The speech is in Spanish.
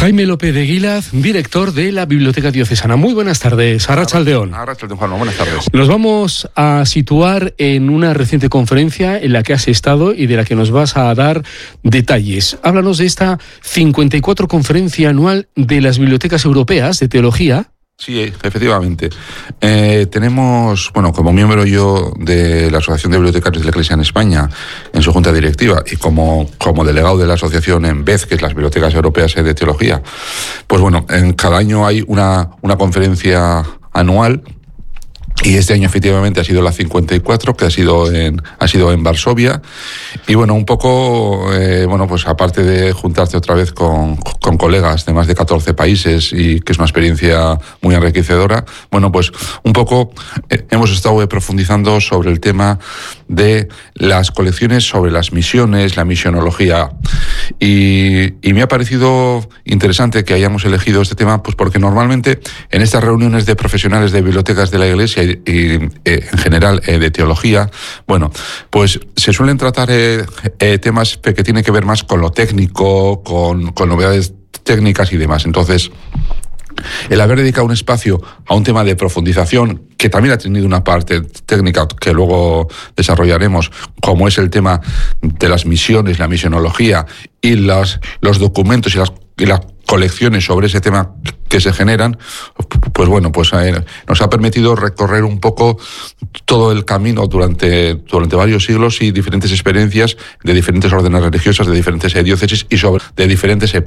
Jaime López de Guilaz, director de la Biblioteca Diocesana. Muy buenas tardes, Arratsaldeon. Arratsaldeon, Juanma, buenas tardes. Nos vamos a situar en una reciente conferencia en la que has estado y de la que nos vas a dar detalles. Háblanos de esta 54 conferencia anual de las bibliotecas europeas de teología. Sí, efectivamente. Tenemos, como miembro yo de la Asociación de Bibliotecarios de la Iglesia en España, en su junta directiva, y como delegado de la asociación en BEZ, que es las Bibliotecas Europeas de Teología, pues en cada año hay una conferencia anual. Y este año efectivamente ha sido la 54, que ha sido en Varsovia. Y un poco, pues aparte de juntarte otra vez con colegas de más de 14 países, y que es una experiencia muy enriquecedora, pues un poco hemos estado profundizando sobre el tema de las colecciones, sobre las misiones, la misionología. Y me ha parecido interesante que hayamos elegido este tema, pues porque normalmente en estas reuniones de profesionales de bibliotecas de la Iglesia y en general de teología, pues se suelen tratar temas que tienen que ver más con lo técnico, con novedades técnicas y demás. Entonces, el haber dedicado un espacio a un tema de profundización, que también ha tenido una parte técnica que luego desarrollaremos, como es el tema de las misiones, la misionología y los documentos y las colecciones sobre ese tema que se generan, nos ha permitido recorrer un poco todo el camino durante varios siglos y diferentes experiencias de diferentes órdenes religiosas, de diferentes diócesis y de diferentes